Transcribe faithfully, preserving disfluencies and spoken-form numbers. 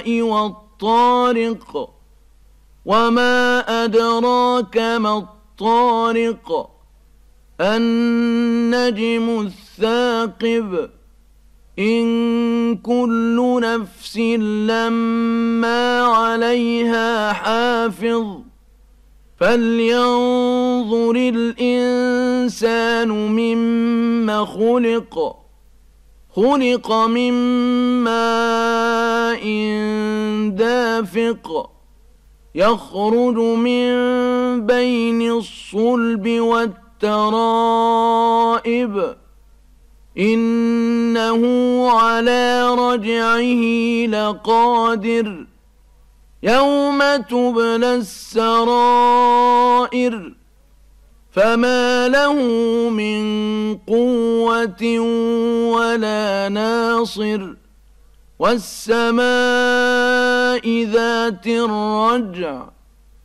والطارق وما أدراك ما الطارق النجم الثاقب إن كل نفس لما عليها حافظ فلينظر الإنسان مما خلق خلق من ماء دافق يخرج من بين الصلب والترائب إنه على رجعه لقادر يوم تبلى السرائر فما له من قوة ولا ناصر والسماء ذات الرجع